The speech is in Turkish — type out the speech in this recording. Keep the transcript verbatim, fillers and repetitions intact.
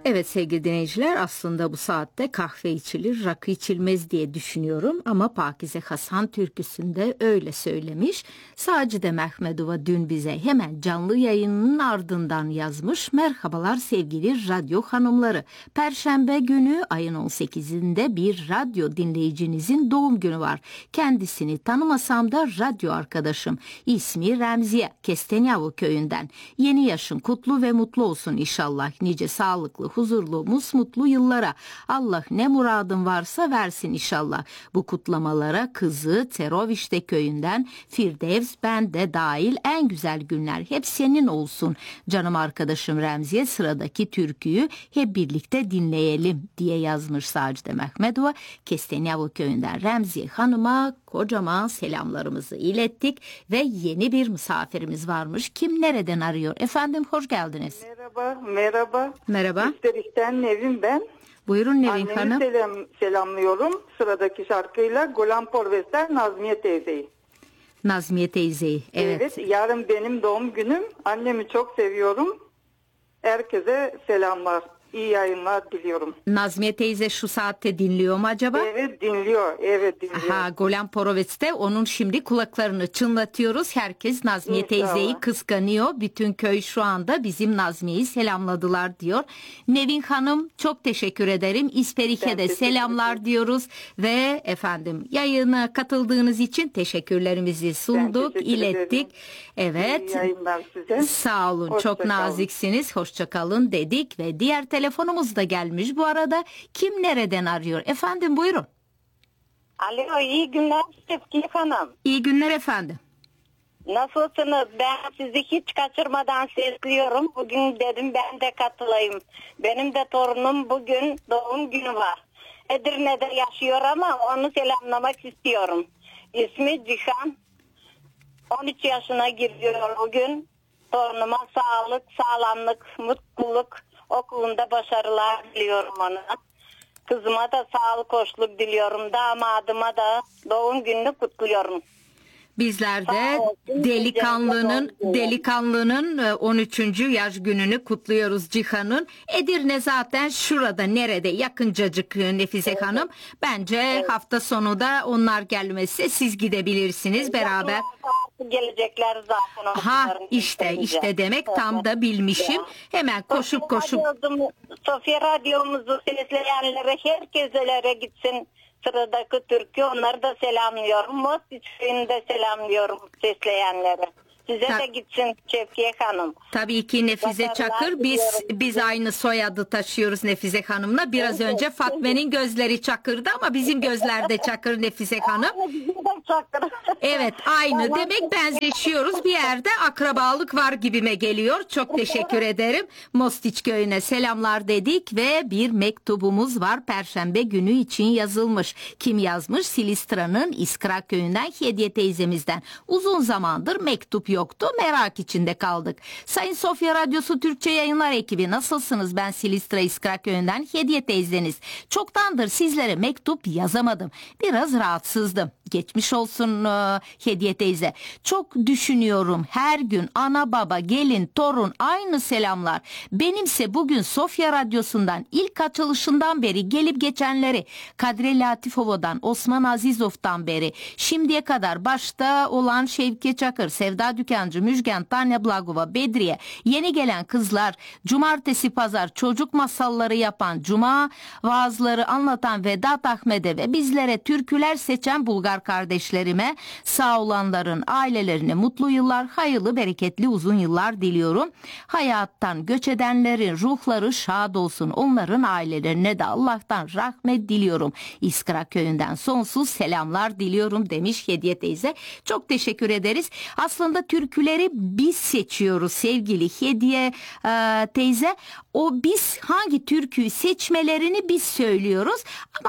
Evet sevgili dinleyiciler, aslında bu saatte kahve içilir, rakı içilmez diye düşünüyorum ama Pakize Hasan türküsünde öyle söylemiş. Sacide Mehmedova dün bize hemen canlı yayının ardından yazmış. Merhabalar sevgili radyo hanımları. Perşembe günü ayın on sekizinde bir radyo dinleyicinizin doğum günü var. Kendisini tanımasam da radyo arkadaşım. İsmi Remziye, Kestenyavu köyünden. Yeni yaşın kutlu ve mutlu olsun inşallah. Nice sağlıklı, huzurlu, musmutlu yıllara. Allah ne muradın varsa versin inşallah. Bu kutlamalara kızı Terovişte köyünden Firdevs, ben de dahil en güzel günler hep senin olsun. Canım arkadaşım Remziye, sıradaki türküyü hep birlikte dinleyelim diye yazmış Sacide Mehmedova. Kestenyavu köyünden Remziye Hanım'a kocaman selamlarımızı ilettik ve yeni bir misafirimiz varmış. Kim nereden arıyor? Efendim hoş geldiniz. Merhaba, merhaba. Merhaba. İsterik'ten Nevin ben. Buyurun Nevin Annemi Hanım. selam, selamlıyorum. Sıradaki şarkıyla Golan Porves'ten Nazmiye teyzeyi. Nazmiye teyzeyi. Evet. Evet, yarın benim doğum günüm. Annemi çok seviyorum. Herkese selamlar. İyi yayınlar diliyorum. Nazmiye teyze şu saatte dinliyor mu acaba? Evet dinliyor, evet dinliyor. Aha, Golan Porovets'te onun şimdi kulaklarını çınlatıyoruz. Herkes Nazmiye İnşallah. teyzeyi kıskanıyor. Bütün köy şu anda bizim Nazmiye'yi selamladılar diyor. Nevin Hanım çok teşekkür ederim. İsperik'e de selamlar ederim diyoruz. Ve efendim yayına katıldığınız için teşekkürlerimizi sunduk, teşekkür ilettik. ederim. Evet. İyi yayınlar size. Sağ olun. Hoşça çok kalın. naziksiniz. Hoşça kalın dedik ve diğer telefonumuz da gelmiş bu arada. Kim nereden arıyor? Efendim buyurun. Alo, iyi günler Şevki Hanım. İyi günler efendim. Nasılsınız? Ben sizi hiç kaçırmadan sesliyorum. Bugün dedim ben de katılayım. Benim de torunum bugün doğum günü var. Edirne'de yaşıyor ama onu selamlamak istiyorum. İsmi Cihan. on üç yaşına giriyor bugün. Torunuma sağlık, sağlamlık, mutluluk, okulunda başarılar diliyorum ona. Kızıma da sağlık, hoşluk diliyorum. Damadıma da doğum gününü kutluyorum. Bizler de delikanlının delikanlının on üçüncü yaş gününü kutluyoruz Cihan'ın. Edirne zaten şurada, nerede, yakıncacık Nefize evet. Hanım. Bence evet. Hafta sonu da onlar gelmezse siz gidebilirsiniz beraber. Gelecekler zaten. Ha işte işte demek tam da bilmişim. Hemen koşup koşup. Sofya radyomuzu sesleyenlere, herkeselere gitsin. Sıradaki türkü, onları da selamlıyorum. Mostiç'ini de selamlıyorum sesleyenlere. Size Ta- de gitsin Şevkiye Hanım. Tabii ki Nefize Başarılar Çakır. Biz biz aynı soyadı taşıyoruz Nefize Hanım'la. Biraz evet. önce Fatme'nin gözleri Çakır'dı ama bizim gözler de Çakır Nefize Hanım. Evet aynı. Tamam. Demek benzeşiyoruz. Bir yerde akrabalık var gibime geliyor. Çok teşekkür ederim. Mostiç köyüne selamlar dedik ve bir mektubumuz var. Perşembe günü için yazılmış. Kim yazmış? Silistra'nın İskra köyünden Hediye teyzemizden. Uzun zamandır mektup yoktu. Merak içinde kaldık. Sayın Sofya Radyosu Türkçe Yayınlar ekibi nasılsınız? Ben Silistra İskra köyünden Hediye teyzeniz. Çoktandır sizlere mektup yazamadım. Biraz rahatsızdım. Geçmiş olsun e, Hediye teyze. Çok düşünüyorum her gün ana baba gelin torun aynı selamlar. Benimse bugün Sofya Radyosu'ndan ilk açılışından beri gelip geçenleri Kadri Latifova'dan Osman Azizov'tan beri şimdiye kadar başta olan Şevki Çakır, Sevda Dükancı, Müjgan, Tanya Blagova, Bedriye, yeni gelen kızlar, cumartesi pazar çocuk masalları yapan, cuma vaazları anlatan Vedat Ahmet'e ve bizlere türküler seçen Bulgar kardeşlerime, sağ olanların ailelerine mutlu yıllar, hayırlı bereketli uzun yıllar diliyorum. Hayattan göç edenlerin ruhları şad olsun. Onların ailelerine de Allah'tan rahmet diliyorum. İskra köyünden sonsuz selamlar diliyorum demiş Hediye teyze. Çok teşekkür ederiz. Aslında türküleri biz seçiyoruz sevgili Hediye e, teyze. O biz hangi türküyü seçmelerini biz söylüyoruz. Ama